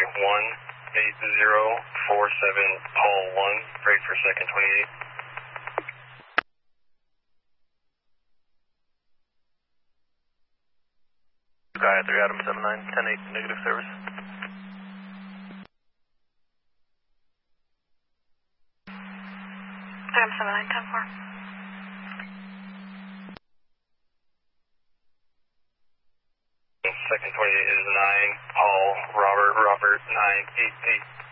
Paul 1, break for second 28. Sky 3 Adam 79, 10-8, negative service. Adam 79, 10-4. Second 28 is 9, Paul, Robert, 9, 8, 8.